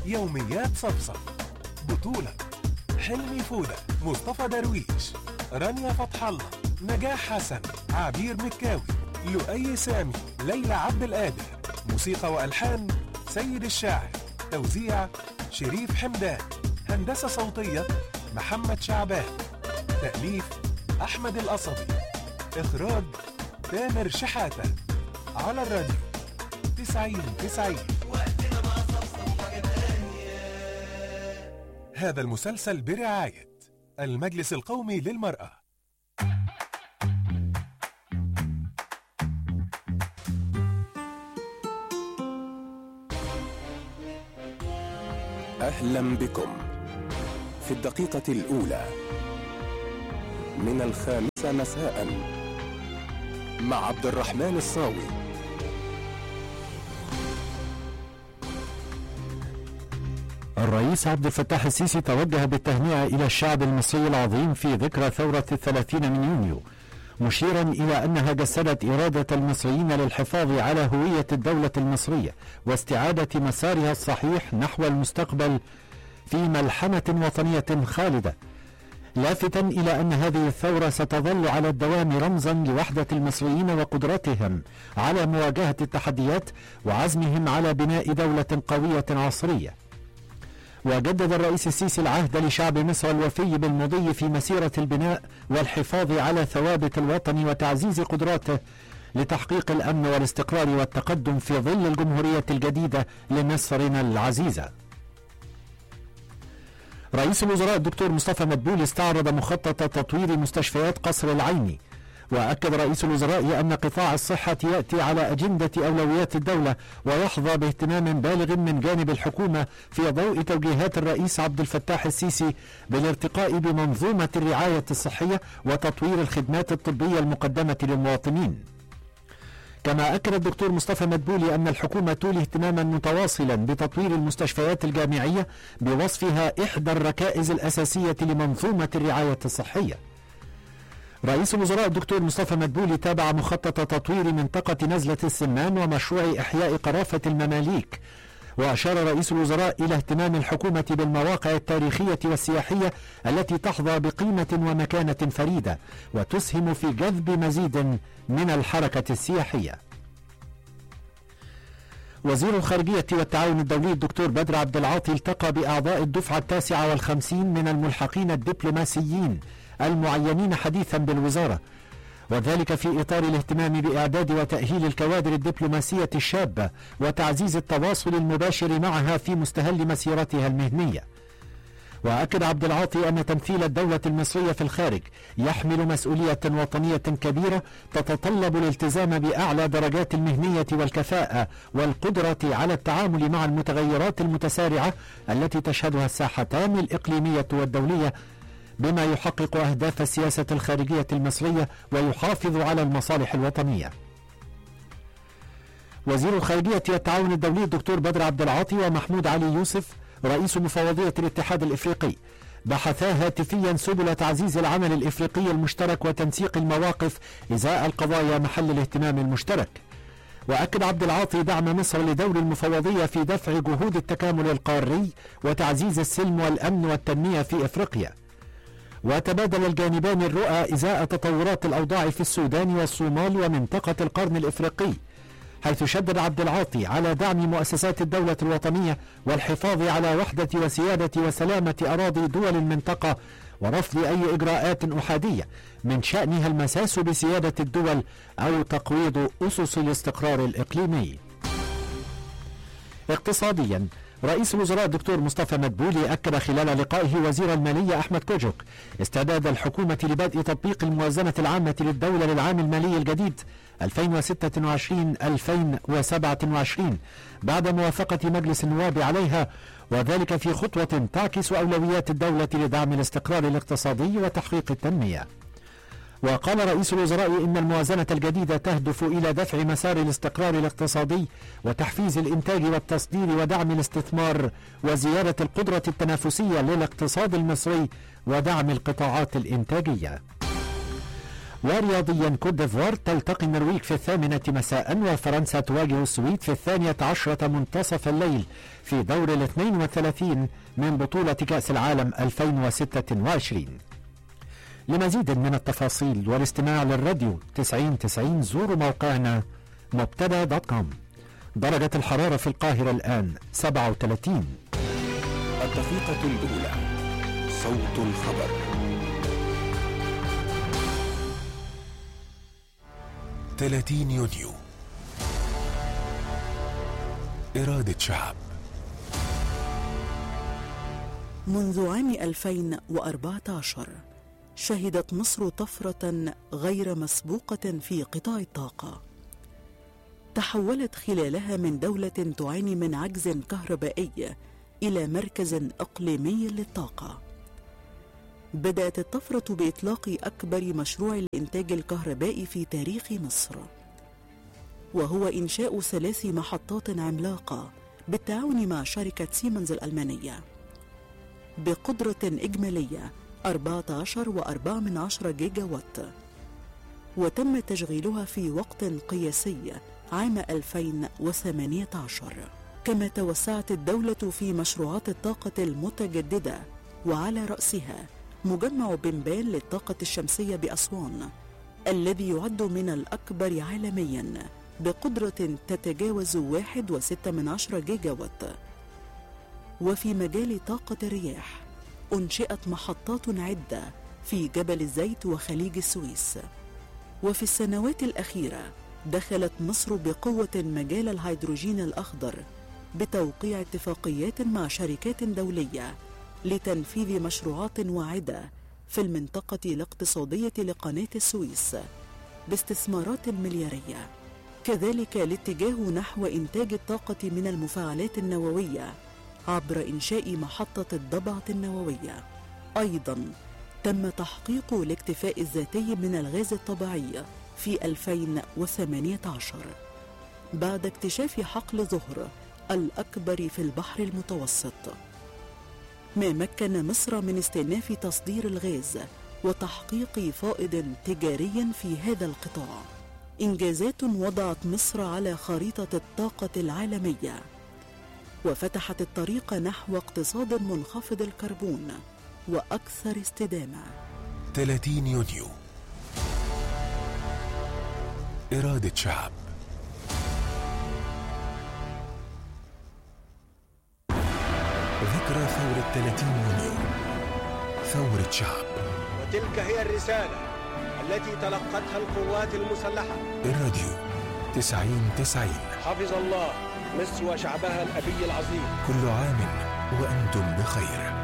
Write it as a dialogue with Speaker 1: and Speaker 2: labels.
Speaker 1: يوميات صفصف. بطولة حلمي فودة، مصطفى درويش، رانيا فتح الله، نجاح حسن، عبير مكاوي، لؤي سامي، ليلى عبد القادر. موسيقى وألحان سيد الشاعر، توزيع شريف حمدان، هندسة صوتية محمد شعبان، تأليف أحمد القصبي، إخراج تامر شحاتة. على الراديو 90-90. هذا المسلسل برعاية المجلس القومي للمرأة.
Speaker 2: أهلا بكم في الدقيقة الأولى من 5 مساء مع عبد الرحمن الصاوي.
Speaker 3: الرئيس عبد الفتاح السيسي توجه بالتهنئة إلى الشعب المصري العظيم في ذكرى ثورة 30 من يونيو، مشيرا إلى أنها جسدت إرادة المصريين للحفاظ على هوية الدولة المصرية واستعادة مسارها الصحيح نحو المستقبل في ملحمة وطنية خالدة، لافتا إلى أن هذه الثورة ستظل على الدوام رمزا لوحدة المصريين وقدرتهم على مواجهة التحديات وعزمهم على بناء دولة قوية عصرية. وجدد الرئيس السيسي العهد لشعب مصر الوفي بالمضي في مسيرة البناء والحفاظ على ثوابت الوطن وتعزيز قدراته لتحقيق الأمن والاستقرار والتقدم في ظل الجمهورية الجديدة لمصرنا العزيزة. رئيس الوزراء الدكتور مصطفى مدبولي استعرض مخطط تطوير مستشفيات قصر العيني، وأكد رئيس الوزراء أن قطاع الصحة يأتي على أجندة أولويات الدولة ويحظى باهتمام بالغ من جانب الحكومة في ضوء توجيهات الرئيس عبد الفتاح السيسي بالارتقاء بمنظومة الرعاية الصحية وتطوير الخدمات الطبية المقدمة للمواطنين. كما أكد الدكتور مصطفى مدبولي أن الحكومة تولي اهتماما متواصلا بتطوير المستشفيات الجامعية بوصفها إحدى الركائز الأساسية لمنظومة الرعاية الصحية. رئيس الوزراء الدكتور مصطفى مدبولي تابع مخطط تطوير منطقة نزلة السمان ومشروع إحياء قرافة المماليك، وأشار رئيس الوزراء إلى اهتمام الحكومة بالمواقع التاريخية والسياحية التي تحظى بقيمة ومكانة فريدة وتسهم في جذب مزيد من الحركة السياحية. وزير الخارجية والتعاون الدولي الدكتور بدر عبد العاطي التقى بأعضاء الدفعة 59 من الملحقين الدبلوماسيين المعينين حديثا بالوزارة، وذلك في إطار الاهتمام بإعداد وتأهيل الكوادر الدبلوماسية الشابة وتعزيز التواصل المباشر معها في مستهل مسيرتها المهنية. وأكد عبد العاطي أن تمثيل الدولة المصرية في الخارج يحمل مسؤولية وطنية كبيرة تتطلب الالتزام بأعلى درجات المهنية والكفاءة والقدرة على التعامل مع المتغيرات المتسارعة التي تشهدها الساحتان الإقليمية والدولية، بما يحقق أهداف السياسة الخارجية المصرية ويحافظ على المصالح الوطنية. وزير الخارجية والتعاون الدولي الدكتور بدر عبد العاطي ومحمود علي يوسف رئيس مفوضية الاتحاد الإفريقي بحثا هاتفيا سبل تعزيز العمل الإفريقي المشترك وتنسيق المواقف إزاء القضايا محل الاهتمام المشترك. وأكد عبد العاطي دعم مصر لدور المفوضية في دفع جهود التكامل القاري وتعزيز السلم والأمن والتنمية في إفريقيا. وتبادل الجانبان الرؤى إزاء تطورات الأوضاع في السودان والصومال ومنطقة القرن الإفريقي، حيث شدد عبد العاطي على دعم مؤسسات الدولة الوطنية والحفاظ على وحدة وسيادة وسلامة أراضي دول المنطقة ورفض أي إجراءات أحادية من شأنها المساس بسيادة الدول أو تقويض أسس الاستقرار الإقليمي. اقتصاديا، رئيس الوزراء الدكتور مصطفى مدبولي أكد خلال لقائه وزير المالية أحمد كوجوك استعداد الحكومة لبدء تطبيق الموازنة العامة للدولة للعام المالي الجديد 2026-2027 بعد موافقة مجلس النواب عليها، وذلك في خطوة تعكس أولويات الدولة لدعم الاستقرار الاقتصادي وتحقيق التنمية. وقال رئيس الوزراء إن الموازنة الجديدة تهدف إلى دفع مسار الاستقرار الاقتصادي وتحفيز الإنتاج والتصدير ودعم الاستثمار وزيادة القدرة التنافسية للاقتصاد المصري ودعم القطاعات الإنتاجية. ورياضيا كوت ديفوار تلتقي النرويج في 8 مساء، وفرنسا تواجه السويد في 12 منتصف الليل في دور 32 من بطولة كأس العالم 2026. لمزيد من التفاصيل والاستماع للراديو 90 زوروا موقعنا مبتدا.com. درجة الحرارة في القاهرة الآن 37.
Speaker 2: الدقيقة الأولى، صوت الخبر. ،
Speaker 1: 30 يونيو، إرادة شعب.
Speaker 4: منذ عام 2014 شهدت مصر طفرة غير مسبوقة في قطاع الطاقة، تحولت خلالها من دولة تعاني من عجز كهربائي إلى مركز إقليمي للطاقة. بدأت الطفرة بإطلاق أكبر مشروع الإنتاج الكهربائي في تاريخ مصر، وهو إنشاء 3 محطات عملاقة بالتعاون مع شركة سيمنز الألمانية بقدرة إجمالية 14.4 جيجا وات، وتم تشغيلها في وقت قياسي عام 2018. كما توسعت الدولة في مشروعات الطاقة المتجددة، وعلى رأسها مجمع بنبال للطاقة الشمسية بأسوان، الذي يعد من الأكبر عالمياً بقدرة تتجاوز 1.6 جيجا وات. وفي مجال طاقة الرياح أنشئت محطات عدة في جبل الزيت وخليج السويس. وفي السنوات الأخيرة دخلت مصر بقوة مجال الهيدروجين الأخضر بتوقيع اتفاقيات مع شركات دولية لتنفيذ مشروعات واعدة في المنطقة الاقتصادية لقناة السويس باستثمارات مليارية. كذلك الاتجاه نحو إنتاج الطاقة من المفاعلات النووية عبر إنشاء محطة الضبعة النووية. أيضاً تم تحقيق الاكتفاء الذاتي من الغاز الطبيعي في 2018 بعد اكتشاف حقل زهر الأكبر في البحر المتوسط، ما مكن مصر من استئناف تصدير الغاز وتحقيق فائض تجاري في هذا القطاع. إنجازات وضعت مصر على خريطة الطاقة العالمية، وفتحت الطريق نحو اقتصاد منخفض الكربون وأكثر استدامة.
Speaker 1: 30 يونيو، إرادة شعب. ذكرى ثورة 30 يونيو، ثورة شعب.
Speaker 5: وتلك هي الرسالة التي تلقتها القوات المسلحة.
Speaker 1: الراديو 90
Speaker 5: حفظ الله مصر وشعبها الأبي العظيم.
Speaker 1: كل عام وأنتم بخير.